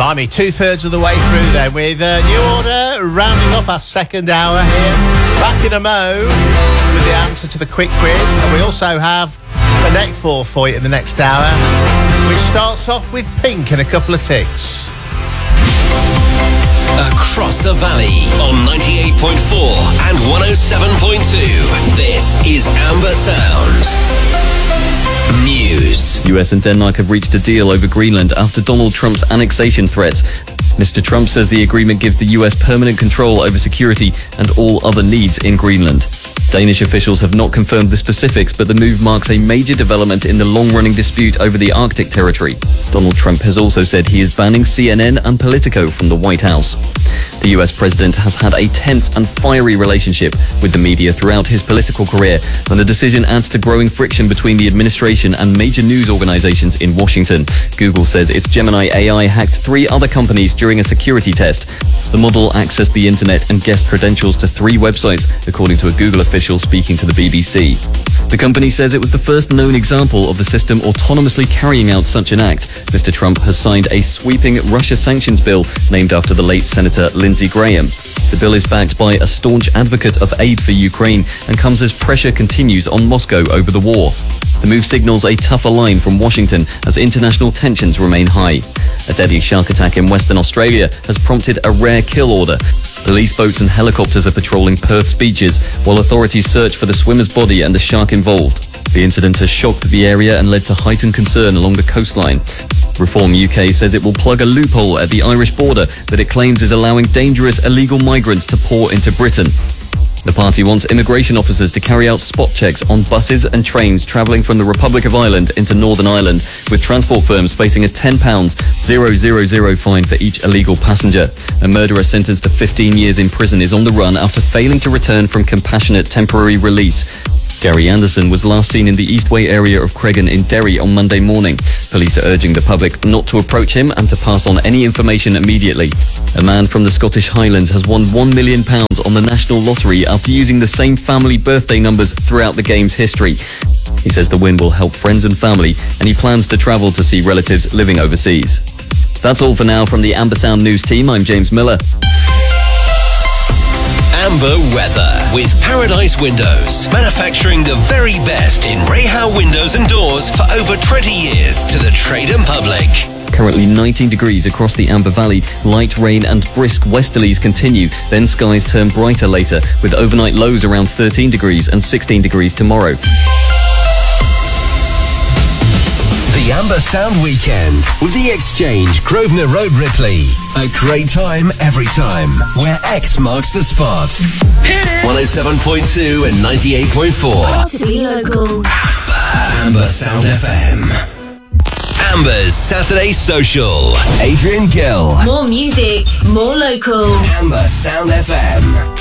Blimey, 2/3 of the way through then with New Order rounding off our second hour here. Back in a mode with the answer to the quick quiz. And we also have a neck for you in the next hour, which starts off with Pink and a couple of ticks. Across the valley on 98.4 and 107.2. This is Amber Sound. News. US and Denmark have reached a deal over Greenland after Donald Trump's annexation threats. Mr. Trump says the agreement gives the US permanent control over security and all other needs in Greenland. Danish officials have not confirmed the specifics, but the move marks a major development in the long-running dispute over the Arctic territory. Donald Trump has also said he is banning CNN and Politico from the White House. The US president has had a tense and fiery relationship with the media throughout his political career, and the decision adds to growing friction between the administration and major news organizations in Washington. Google says its Gemini AI hacked 3 other companies during a security test. The model accessed the internet and guessed credentials to 3 websites, according to a Google official speaking to the BBC. The company says it was the first known example of the system autonomously carrying out such an act. Mr. Trump has signed a sweeping Russia sanctions bill named after the late Senator Lindsey Graham. The bill is backed by a staunch advocate of aid for Ukraine and comes as pressure continues on Moscow over the war. The move signals a tougher line from Washington as international tensions remain high. A deadly shark attack in Western Australia has prompted a rare kill order. Police boats and helicopters are patrolling Perth's beaches while authorities search for the swimmer's body and the shark involved. The incident has shocked the area and led to heightened concern along the coastline. Reform UK says it will plug a loophole at the Irish border that it claims is allowing dangerous illegal migrants to pour into Britain. The party wants immigration officers to carry out spot checks on buses and trains travelling from the Republic of Ireland into Northern Ireland, with transport firms facing a £10,000 fine for each illegal passenger. A murderer sentenced to 15 years in prison is on the run after failing to return from compassionate temporary release. Gary Anderson was last seen in the Eastway area of Craigan in Derry on Monday morning. Police are urging the public not to approach him and to pass on any information immediately. A man from the Scottish Highlands has won £1 million on the National Lottery after using the same family birthday numbers throughout the game's history. He says the win will help friends and family, and he plans to travel to see relatives living overseas. That's all for now from the Amber Sound News team. I'm James Miller. Amber weather with Paradise Windows, manufacturing the very best in Rahal windows and doors for over 20 years to the trade and public. Currently 19 degrees across the Amber Valley. Light rain and brisk westerlies continue, then skies turn brighter later, with overnight lows around 13 degrees and 16 degrees tomorrow. The Amber Sound Weekend with The Exchange, Grosvenor Road, Ripley. A great time every time, where X marks the spot. 107.2 and 98.4. To be local. Amber Sound FM. Amber's Saturday Social. Adrian Gill. More music, more local. Amber Sound FM.